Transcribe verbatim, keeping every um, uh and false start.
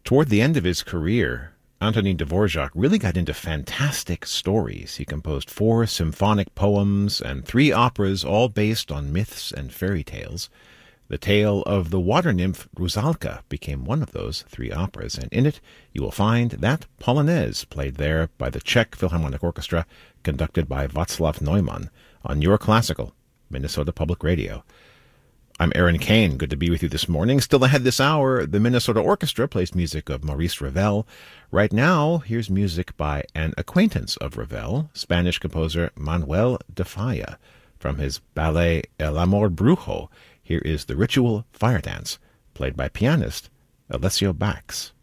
Toward the end of his career, Antonin Dvorak really got into fantastic stories. He composed four symphonic poems and three operas, all based on myths and fairy tales. The tale of the water nymph Rusalka became one of those three operas, and in it you will find that Polonaise, played there by the Czech Philharmonic Orchestra, conducted by Václav Neumann, on Your Classical, Minnesota Public Radio. I'm Aaron Kane. Good to be with you this morning. Still ahead this hour, the Minnesota Orchestra plays music of Maurice Ravel. Right now, here's music by an acquaintance of Ravel, Spanish composer Manuel de Falla. From his ballet El Amor Brujo, here is the Ritual Fire Dance, played by pianist Alessio Bax.